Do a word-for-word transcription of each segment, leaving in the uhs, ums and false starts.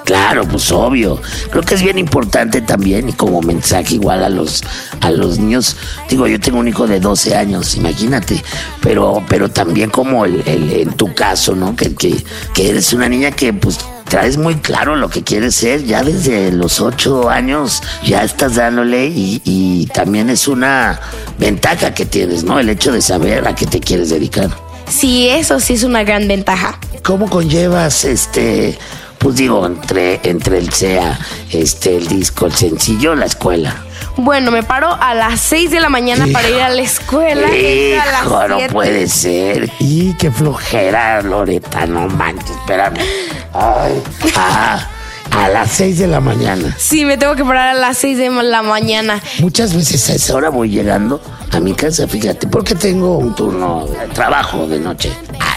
Claro, pues obvio. Creo que es bien importante también y como mensaje igual a los a los niños. Digo, yo tengo un hijo de doce años, imagínate. Pero pero también como el, el, en tu caso, ¿no? Que, que, que eres una niña que pues traes muy claro lo que quieres ser. Ya desde los ocho años ya estás dándole y, y también es una ventaja que tienes, ¿no? El hecho de saber a qué te quieres dedicar. Sí, eso sí es una gran ventaja. ¿Cómo conllevas este, pues digo, entre, entre el S E A, este, el disco, el sencillo, la escuela? Bueno, me paro a las seis de la mañana Hijo, para ir a la escuela. Hijo, a las no siete. puede ser. Y qué flojera, Loreta, no manches, espérame. Ay, ah, a las seis de la mañana. Sí, me tengo que parar a las seis de la mañana. Muchas veces a esa hora voy llegando a mi casa, fíjate, porque tengo un turno de trabajo de noche.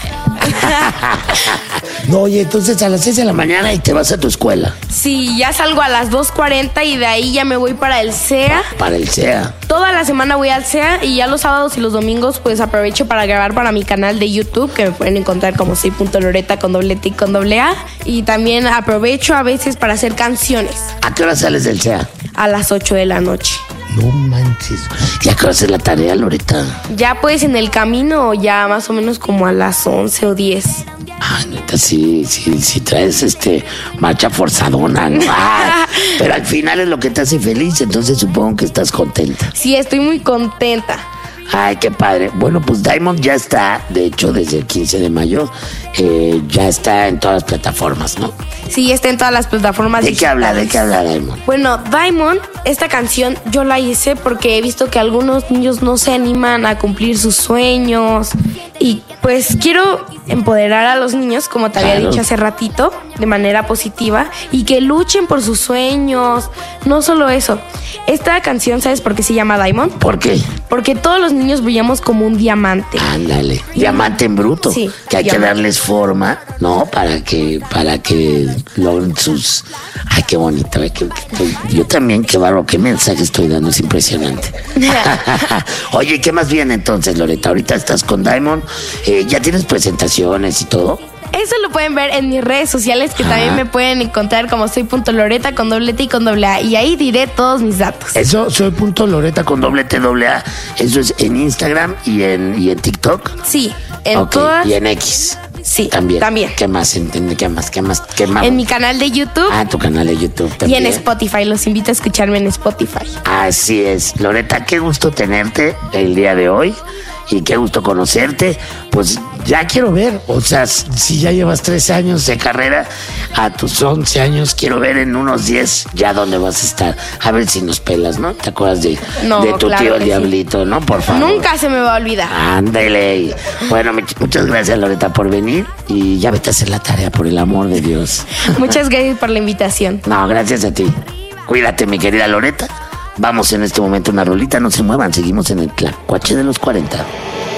No, oye, entonces a las seis de la mañana y te vas a tu escuela. Sí, ya salgo a las dos cuarenta y de ahí ya me voy para el S E A. Para el S E A. Toda la semana voy al S E A y ya los sábados y los domingos pues aprovecho para grabar para mi canal de YouTube, que me pueden encontrar como soy punto loreta con doble T y con doble A. Y también aprovecho a veces para hacer canciones. ¿A qué hora sales del S E A? A las ocho de la noche. No manches. ¿Y a qué hora haces la tarea, Loreta? Ya pues en el camino, ya más o menos como a las once o diez. Ah, neta, sí, sí, sí traes este marcha forzadona, ¿no? Ah, pero al final es lo que te hace feliz, entonces supongo que estás contenta. Sí, estoy muy contenta. Ay, qué padre. Bueno, pues Diamond ya está, de hecho, desde el quince de mayo, eh, ya está en todas las plataformas, ¿no? Sí, está en todas las plataformas ¿De qué habla? ¿De digitales. qué habla Diamond? Bueno, Diamond, esta canción yo la hice porque he visto que algunos niños no se animan a cumplir sus sueños y pues quiero empoderar a los niños, como te había Claro. dicho hace ratito, de manera positiva y que luchen por sus sueños. No solo eso, esta canción, ¿sabes por qué se llama Diamond? ¿Por qué? Porque todos los niños brillamos como un diamante. Ándale, diamante en bruto. Sí, que hay diamante. que darles forma, ¿no? Para que, para que logren sus. Ay, qué bonito. ¿eh? Que- que- yo también, qué barro, qué mensaje estoy dando, es impresionante. Oye, ¿qué más viene entonces, Loreta? Ahorita estás con Diamond, eh, ya tienes presentaciones y todo. Eso lo pueden ver en mis redes sociales, que Ajá. también me pueden encontrar como soy punto loreta con doble T y con doble A. Y ahí diré todos mis datos. Eso, soy punto Loreta con doble T, doble A. Eso es en Instagram y en, y en TikTok. Sí, en Ok, todas. y en X. Sí, También. también. ¿Qué más? ¿Entiende? ¿Qué más? ¿Qué más? ¿Qué más? En mi canal de YouTube Ah, tu canal de YouTube y también. en Spotify. Los invito a escucharme en Spotify. Así es. Loreta, qué gusto tenerte el día de hoy y qué gusto conocerte. Pues ya quiero ver, o sea, si ya llevas trece años de carrera, a tus once años, quiero ver en unos diez ya dónde vas a estar. A ver si nos pelas, ¿no? ¿Te acuerdas de, No, de tu claro tío que el sí. Diablito, no? Por favor. Nunca se me va a olvidar. Ándele. Bueno, muchas gracias, Loreta, por venir y ya vete a hacer la tarea, por el amor de Dios. Muchas gracias por la invitación. No, gracias a ti. Cuídate, mi querida Loreta. Vamos en este momento a una rolita, no se muevan, seguimos en el Tlacuache de los cuarenta.